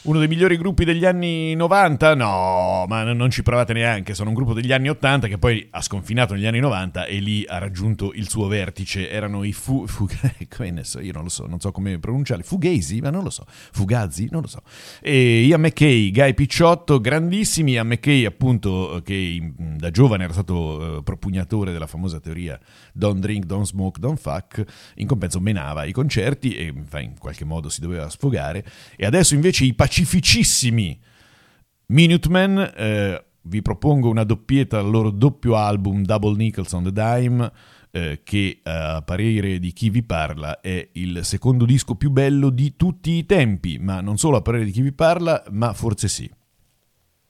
Uno dei migliori gruppi degli anni 90? No, ma non ci provate neanche. Sono un gruppo degli anni 80 che poi ha sconfinato negli anni 90 e lì ha raggiunto il suo vertice. Erano i come ne so, io non lo so, non so come pronunciarli. Fugazi? Ma non lo so. Fugazi? Non lo so. E Ian MacKaye, Guy Picciotto, grandissimi. Ian MacKaye, appunto, che da giovane era stato propugnatore della famosa teoria Don't drink, don't smoke, don't fuck. In compenso menava i concerti e in qualche modo si doveva sfogare. E adesso invece i pacificissimi Minutemen vi propongo una doppietta al loro doppio album Double Nickels on the Dime, che a parere di chi vi parla è il secondo disco più bello di tutti i tempi, ma non solo a parere di chi vi parla, ma forse sì.